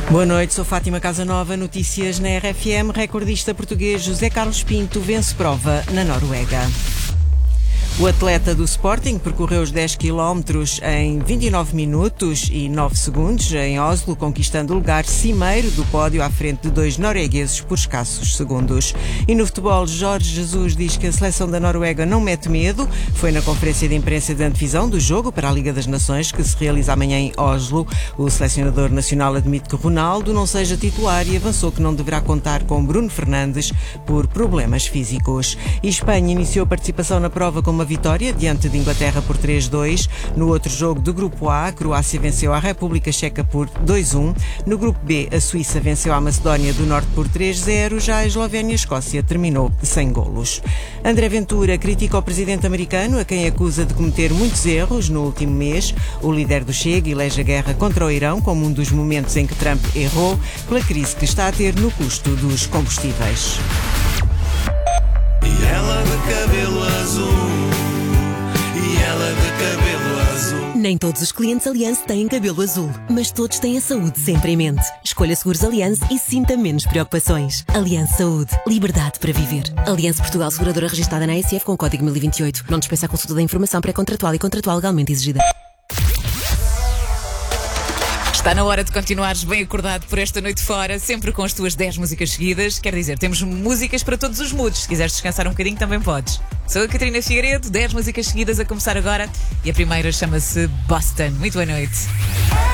Boa noite, sou Fátima Casanova, notícias na RFM. Recordista português José Carlos Pinto vence prova na Noruega. O atleta do Sporting percorreu os 10 km em 29 minutos e 9 segundos em Oslo, conquistando o lugar cimeiro do pódio à frente de dois noruegueses por escassos segundos. E no futebol, Jorge Jesus diz que a seleção da Noruega não mete medo. Foi na conferência de imprensa de antevisão do jogo para a Liga das Nações, que se realiza amanhã em Oslo. O selecionador nacional admite que Ronaldo não seja titular e avançou que não deverá contar com Bruno Fernandes por problemas físicos. E Espanha iniciou participação na prova com uma vitória diante de Inglaterra por 3-2. No outro jogo do Grupo A, a Croácia venceu a República Checa por 2-1. No Grupo B, a Suíça venceu a Macedónia do Norte por 3-0. Já a Eslovénia e a Escócia terminou sem golos. André Ventura critica o presidente americano, a quem acusa de cometer muitos erros no último mês. O líder do Chega elege a guerra contra o Irão como um dos momentos em que Trump errou pela crise que está a ter no custo dos combustíveis. E ela de cabelo azul. Nem todos os clientes Allianz têm cabelo azul, mas todos têm a saúde sempre em mente. Escolha Seguros Allianz e sinta menos preocupações. Allianz Saúde. Liberdade para viver. Allianz Portugal, seguradora registada na ASF com código 1028. Não dispensa a consulta da informação pré-contratual e contratual legalmente exigida. Está na hora de continuares bem acordado por esta noite fora, sempre com as tuas 10 músicas seguidas. Quer dizer, temos músicas para todos os moods. Se quiseres descansar um bocadinho, também podes. Sou a Catarina Figueiredo, 10 músicas seguidas a começar agora. E a primeira chama-se Boston. Muito boa noite.